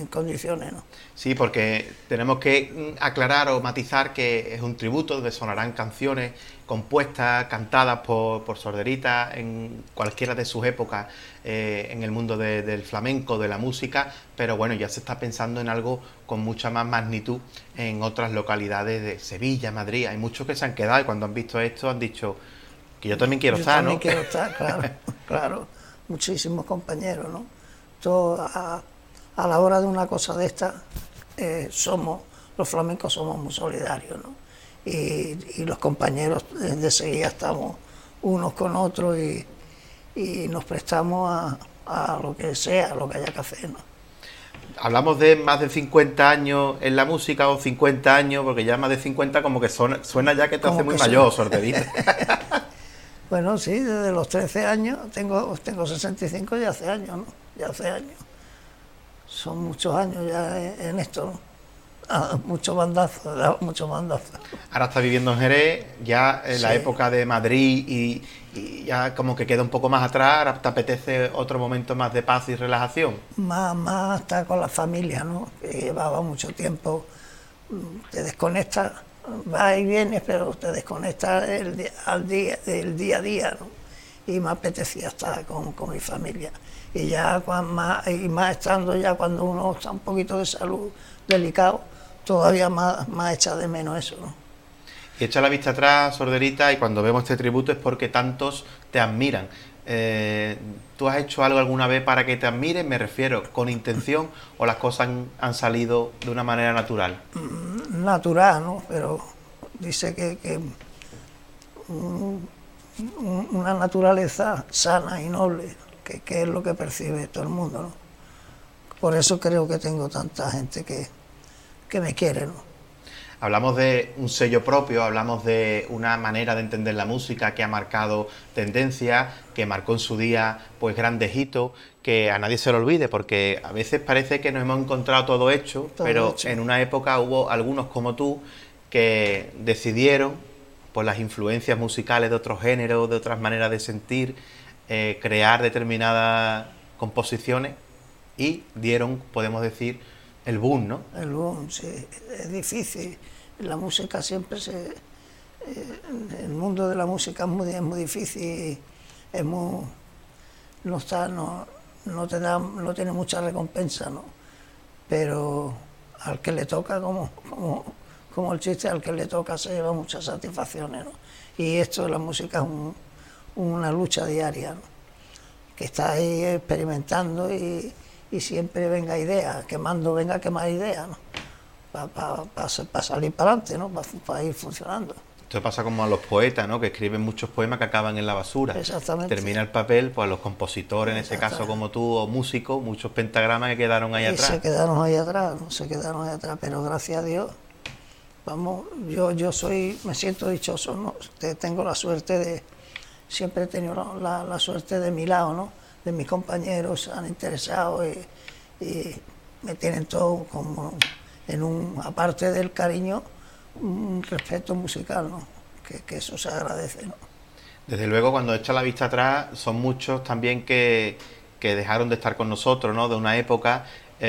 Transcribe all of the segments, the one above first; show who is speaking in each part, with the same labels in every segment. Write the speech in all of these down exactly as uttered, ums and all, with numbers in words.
Speaker 1: en condiciones, ¿no?
Speaker 2: Sí, porque tenemos que aclarar o matizar que es un tributo donde sonarán canciones compuestas, cantadas por, por Sorderita en cualquiera de sus épocas eh, en el mundo de, del flamenco, de la música, pero bueno, ya se está pensando en algo con mucha más magnitud en otras localidades de Sevilla, Madrid. Hay muchos que se han quedado y cuando han visto esto han dicho que yo también quiero
Speaker 1: Yo
Speaker 2: estar,
Speaker 1: también
Speaker 2: ¿no?
Speaker 1: quiero estar, claro, claro, muchísimos compañeros, ¿no? Todo a, a la hora de una cosa de esta, eh, somos, los flamencos somos muy solidarios, ¿no? Y, y los compañeros de seguida estamos unos con otros y, y nos prestamos a, a lo que sea, a lo que haya que hacer, ¿no?
Speaker 2: Hablamos de más de cincuenta años en la música o cincuenta años, porque ya más de cincuenta como que suena, suena ya que te
Speaker 1: Como
Speaker 2: hace muy
Speaker 1: que
Speaker 2: mayor,
Speaker 1: suena.
Speaker 2: Sorderita.
Speaker 1: Bueno, sí, desde los trece años, tengo, tengo sesenta y cinco ya hace años, ¿no? Ya hace años. Son muchos años ya en, en esto, ¿no? Ah, mucho bandazo, he dado mucho bandazo.
Speaker 2: Ahora estás viviendo en Jerez, ya en la
Speaker 1: Sí.
Speaker 2: época de Madrid y, y ya como que queda un poco más atrás, ahora te apetece otro momento más de paz y relajación.
Speaker 1: Más, más hasta con la familia, ¿no? Que llevaba mucho tiempo, te desconectas, vas y vienes, pero te desconectas el, di- al día, del día a día, ¿no? Y me apetecía estar con, con mi familia. Y ya cuan más, y más estando ya cuando uno está un poquito de salud delicado, todavía más, más echa de menos eso, ¿no?
Speaker 2: Y echa la vista atrás, Sorderita, y cuando vemos este tributo es porque tantos te admiran. Eh, ¿Tú has hecho algo alguna vez para que te admiren? Me refiero, ¿con intención o las cosas han, han salido de una manera natural?
Speaker 1: Natural, ¿no? Pero dice que, que un- un- una naturaleza sana y noble, que, que es lo que percibe todo el mundo, ¿no? Por eso creo que tengo tanta gente que, que me quiere, ¿no?
Speaker 2: Hablamos de un sello propio, hablamos de una manera de entender la música que ha marcado tendencia, que marcó en su día pues grandes hitos, que a nadie se lo olvide, porque a veces parece que nos hemos encontrado todo hecho,
Speaker 1: Todo
Speaker 2: pero
Speaker 1: hecho.
Speaker 2: en una época hubo algunos como tú que decidieron, por las influencias musicales de otros géneros, de otras maneras de sentir, eh, crear determinadas composiciones y dieron, podemos decir, el boom, ¿no?
Speaker 1: El boom, sí, es difícil. La música siempre se... eh, el mundo de la música es muy, es muy difícil, es muy... no está, no, no te da, no tiene mucha recompensa, ¿no? Pero al que le toca, como, como, como el chiste, al que le toca se lleva muchas satisfacciones, ¿no? Y esto de la música es un- una lucha diaria, ¿no? Que está ahí experimentando y, y siempre venga ideas, quemando, venga a quemar ideas, ¿no? Para pa, pa, pa salir para adelante, ¿no? Para pa ir funcionando.
Speaker 2: Esto pasa como a los poetas, ¿no? Que escriben muchos poemas que acaban en la basura.
Speaker 1: Exactamente.
Speaker 2: Termina el papel, pues a los compositores, en ese caso como tú, o músicos, muchos pentagramas que quedaron ahí
Speaker 1: Y
Speaker 2: atrás.
Speaker 1: se quedaron ahí atrás, ¿no? Se quedaron ahí atrás, pero gracias a Dios, vamos, yo, yo soy, me siento dichoso, ¿no? Tengo la suerte de, siempre he tenido la, la, la suerte de mi lado, ¿no? De mis compañeros, se han interesado y, y me tienen todo como en un, aparte del cariño, un respeto musical, ¿no? Que, que eso se agradece, ¿no?
Speaker 2: Desde luego, cuando echa la vista atrás, son muchos también que, que dejaron de estar con nosotros, ¿no? De una época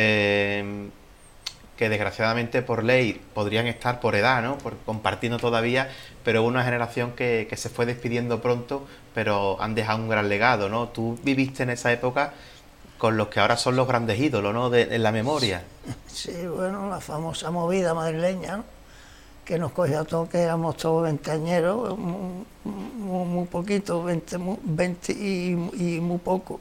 Speaker 2: eh, que desgraciadamente por ley podrían estar por edad, ¿no? Por, compartiendo todavía, pero una generación que, que se fue despidiendo pronto, pero han dejado un gran legado, ¿no? Tú viviste en esa época con los que ahora son los grandes ídolos, ¿no? De, en la memoria.
Speaker 1: Sí, bueno, la famosa movida madrileña, ¿no? Que nos cogió a todos, que éramos todos veinteañeros, muy, muy, muy poquito, veinte, veinte y, y muy poco.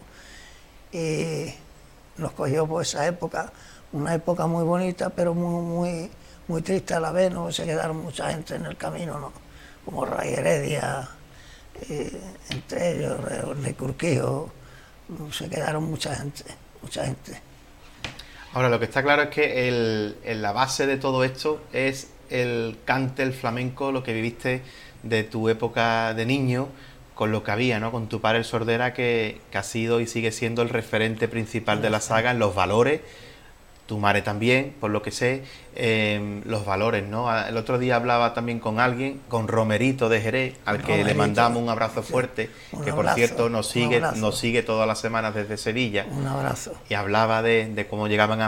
Speaker 1: Y nos cogió por esa época, una época muy bonita, pero muy, muy, muy triste a la vez, ¿no? Se quedaron mucha gente en el camino, ¿no? Como Ray Heredia, eh, entre ellos, de Curquijo, se quedaron mucha gente, mucha gente.
Speaker 2: Ahora, lo que está claro es que el, en la base de todo esto es el cante, el flamenco, lo que viviste de tu época de niño, con lo que había, ¿no? Con tu padre el Sordera, que, que ha sido y sigue siendo el referente principal de la saga en los valores. Tu madre también, por lo que sé, eh, los valores, ¿no? El otro día hablaba también con alguien, con Romerito de Jerez, al que
Speaker 1: Romerito,
Speaker 2: le mandamos un abrazo fuerte,
Speaker 1: un
Speaker 2: que
Speaker 1: abrazo,
Speaker 2: por cierto nos sigue,
Speaker 1: un abrazo.
Speaker 2: nos sigue todas las semanas desde Sevilla.
Speaker 1: Un abrazo.
Speaker 2: Y hablaba de, de cómo llegaban a